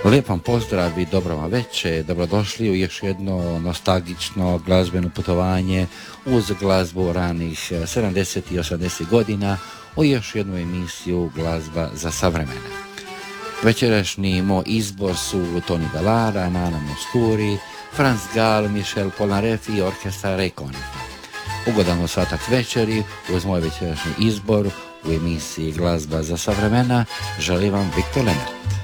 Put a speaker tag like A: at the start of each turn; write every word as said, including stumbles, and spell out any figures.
A: Lijep vam pozdrav i dobro vam večer. Dobrodošli u još jedno nostalgično glazbeno putovanje uz glazbu ranih sedamdesetih i osamdesetih godina u još jednu emisiju Glazba za savremena. Večerašnji moj izbor su Tony Dallara, Nana Mouskouri, Franz Gall, Michel Polnareff i orkestra Ray Conniff. Ugodan ostatak večeri uz moj večerašnji izbor u emisiji Glazba za savremena želim vam Viktor Leonard.